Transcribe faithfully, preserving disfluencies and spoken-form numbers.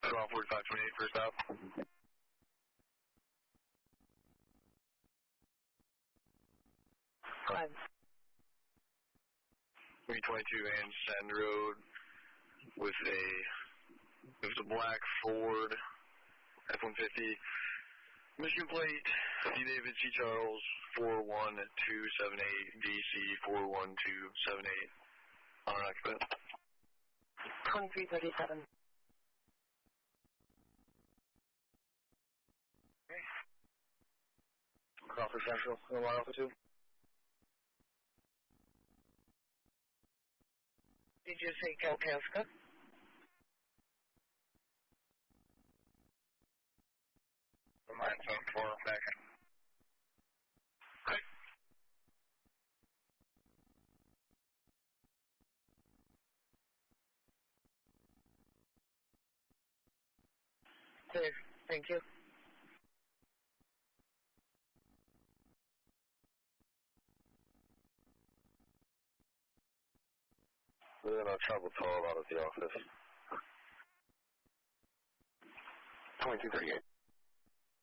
twelve forty-five twenty-eight, first out. Five. three twenty-two and Sand Road with a, it was a black Ford F one fifty. Michigan plate, D. David C. Charles, four one two seven eight, D C four one two seven eight, on occupant. twenty-three thirty-seven. Okay. Crawford Central, L R Alpha two. Did you say Kalkaska? nine seven four, back. Okay. Clear. Thank you. We're in our travel call out at the office. twenty-two thirty-eight.